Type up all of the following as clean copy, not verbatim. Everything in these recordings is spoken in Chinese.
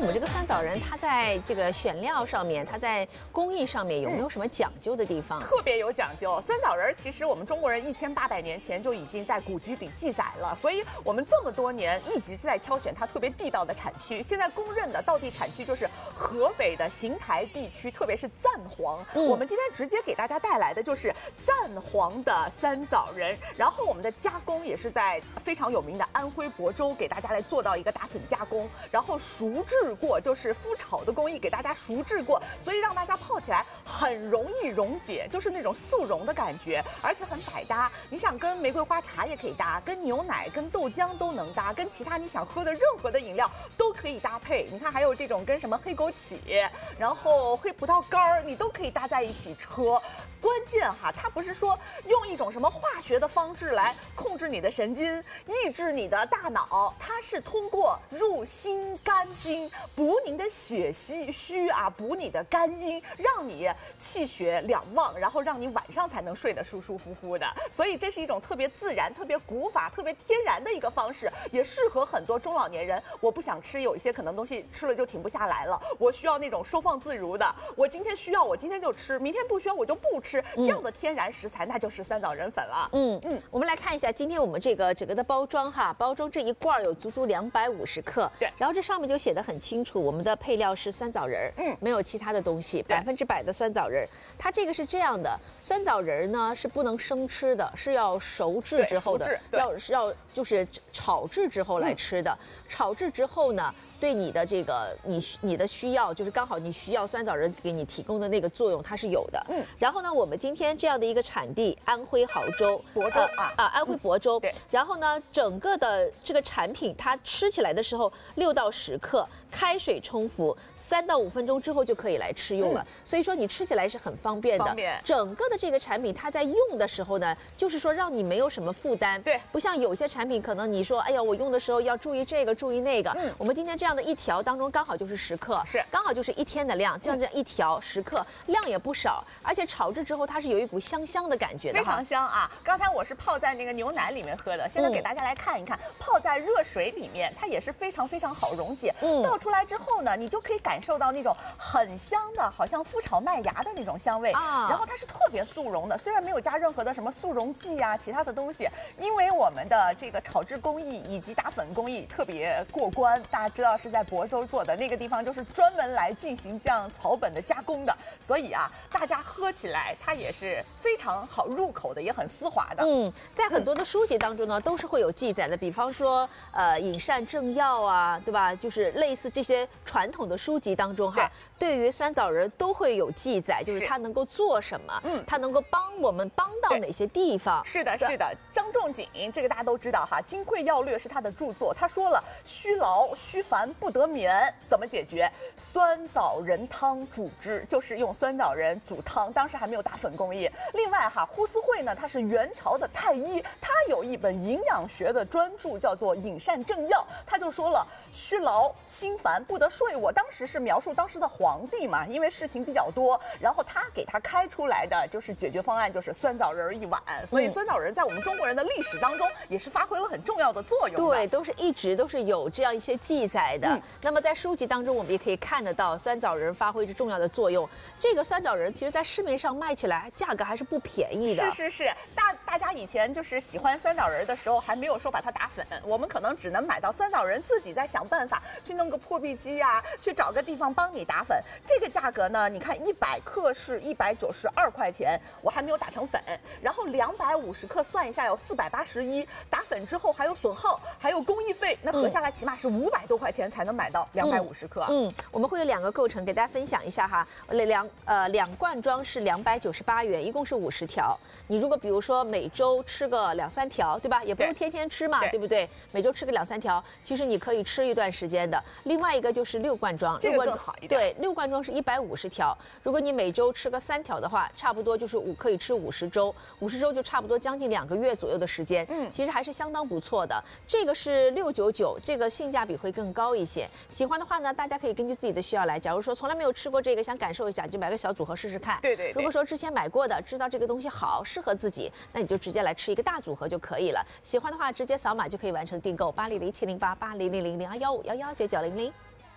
我们这个酸枣仁，它在这个选料上面，它在工艺上面有没有什么讲究的地方？ 特别有讲究。酸枣仁其实我们中国人1800年前就已经在古籍里记载了，所以我们这么多年一直在挑选它特别地道的产区。现在公认的道地产区就是河北的邢台地区，特别是赞皇。我们今天直接给大家带来的就是赞皇的酸枣仁，然后我们的加工也是在非常有名的安徽亳州给大家来做到一个打粉加工，然后熟制过，就是麸炒的工艺给大家熟制过，所以让大家泡起来很容易溶解，就是那种速溶的感觉，而且很百搭。你想跟玫瑰花茶也可以搭，跟牛奶、跟豆浆都能搭，跟其他你想喝的任何的饮料都可以搭配。你看还有这种跟什么黑枸杞，然后黑葡萄干儿，你都可以搭在一起喝。关键哈，它不是说用一种什么化学的方式来控制你的神经，抑制你的大脑，它是通过入心肝经，补你的血虚啊，补你的肝阴，让你气血两旺，然后让你晚上才能睡得舒舒服服的。所以这是一种特别自然、特别古法、特别天然的一个方式，也适合很多中老年人。我不想吃有一些可能东西吃了就停不下来了，我需要那种收放自如的。我今天需要，我今天就吃，明天不需要我就不吃。这样的天然食材，那就是酸枣仁粉了。 我们来看一下今天我们这个整个的包装哈，包装这一罐有足足250克， 对， 然后这上面就写得很清楚，我们的配料是酸枣仁，没有其他的东西，100%的酸枣仁。它这个是这样的，酸枣仁呢是不能生吃的，是要熟制之后的，要就是炒制之后来吃的。炒制之后呢，对你的这个你的需要，就是刚好你需要酸枣仁给你提供的那个作用，它是有的。然后呢，我们今天这样的一个产地，安徽亳州，安徽亳州。 对。 然后呢，整个的这个产品，它吃起来的时候6到10克，开水冲服，3到5分钟之后就可以来吃用了。所以说你吃起来是很方便的。整个的这个产品，它在用的时候呢，就是说让你没有什么负担。 对。 不像有些产品，可能你说，哎呀，我用的时候要注意这个，注意那个。我们今天这样的一条当中刚好就是10克， 是刚好就是1天的量，这样一条10克，量也不少，而且炒制之后它是有一股香香的感觉的， 非常香啊！刚才我是泡在那个牛奶里面喝的，现在给大家来看一看，泡在热水里面，它也是非常非常好溶解。倒出来之后呢，你就可以感受到那种很香的，好像麸炒麦芽的那种香味啊。然后它是特别速溶的，虽然没有加任何的什么速溶剂啊，其他的东西，因为我们的这个炒制工艺以及打粉工艺特别过关，大家知道是在亳州做的，那个地方就是专门来进行这样草本的加工的，所以啊，大家喝起来它也是非常好入口的，也很丝滑的。 在很多的书籍当中呢，都是会有记载的，比方说饮膳正要啊，对吧？就是类似这些传统的书籍当中哈，对于酸枣仁都会有记载，就是它能够做什么，它能够帮我们帮到哪些地方。 是的，是的。张仲景这个大家都知道哈，《金匮要略》是他的著作，他说了虚劳虚烦不得眠，怎么解决？酸枣仁汤煮之，就是用酸枣仁煮汤，当时还没有打粉工艺。另外哈，呼思慧呢，他是元朝的太医，他有一本营养学的专著，叫做《饮膳正要》，他就说了虚劳心烦不得睡卧。当时是描述当时的皇帝嘛，因为事情比较多，然后他给他开出来的就是解决方案，就是酸枣仁1碗。所以酸枣仁在我们中国人的历史当中也是发挥了很重要的作用。 对，一直都是有这样一些记载的。那么在书籍当中，我们也可以看得到酸枣仁发挥着重要的作用。这个酸枣仁其实在市面上卖起来价格还是不便宜的。 是，大家以前就是喜欢酸枣仁的时候，还没有说把它打粉，我们可能只能买到酸枣仁，自己再想办法去弄个破壁机啊，去找个地方帮你打粉。这个价格呢，你看100克是192块钱，我还没有打成粉，然后250克算一下有481，打粉之后还有损耗，还有工艺费，那合下来起码是500多块钱才能买到250克。 我们会有2个构成给大家分享一下哈，两罐装是298元，一共是50条。你如果比如说每周吃个2、3条，对吧？也不用天天吃嘛，对不对？每周吃个2、3条，其实你可以吃一段时间的。另外一个就是6罐装， 这个更好一点。 对，6罐装是150条。如果你每周吃个3条的话，差不多就是可以吃50周，50周就差不多将近2个月左右的时间。其实还是相当不错的。这个是699，这个性价比会更高一些。喜欢的话呢，大家可以根据自己的需要来。假如说从来没有吃过这个，想感受一下，就买个小组合试试看。 对。 如果说之前买过的，知道这个东西好，适合自己，那你就直接来吃一个大组合就可以了。喜欢的话，直接扫码就可以完成订购，80070880000215119900。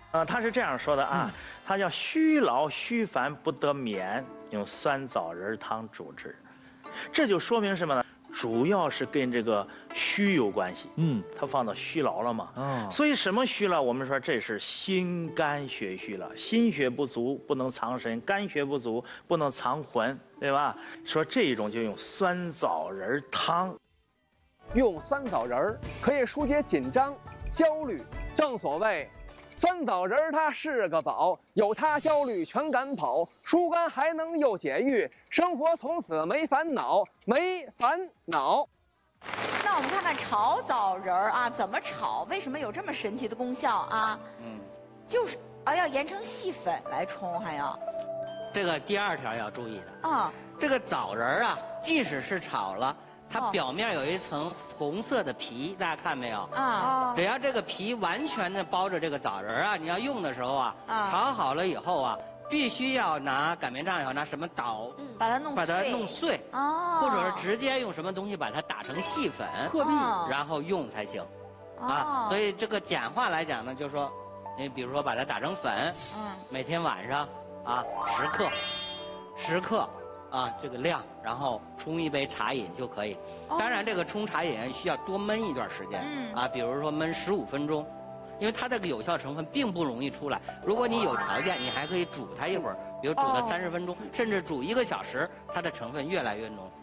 他是这样说的啊，他叫虚劳虚烦不得眠，用酸枣仁汤主之。这就说明什么呢？主要是跟这个虚有关系。他放到虚劳了嘛。所以什么虚了？我们说这是心肝血虚了，心血不足不能藏神，肝血不足不能藏魂，对吧？说这种就用酸枣仁汤。 用酸枣仁可以疏解紧张、焦虑，正所谓。酸枣仁它是个宝，有它焦虑全赶跑，疏肝还能又解郁，生活从此没烦恼，没烦恼。 那我们看看炒枣仁啊，怎么炒？为什么有这么神奇的功效啊？就是要研成细粉来冲，还要。 这个第二条要注意的啊， 这个枣仁啊，即使是炒了。它表面有一层红色的皮，大家看没有？只要这个皮完全的包着这个枣仁啊，你要用的时候啊，炒好了以后啊，必须要拿擀面杖，要拿什么捣， 把它弄碎， 或者是直接用什么东西把它打成细粉，然后用才行。所以这个简化来讲呢，就是说，你比如说把它打成粉，每天晚上10克。这个量，然后冲一杯茶饮就可以。当然，这个冲茶饮需要多焖一段时间，比如说焖15分钟，因为它这个有效成分并不容易出来。如果你有条件，你还可以煮它一会儿，比如煮它30分钟，甚至煮1个小时，它的成分越来越浓。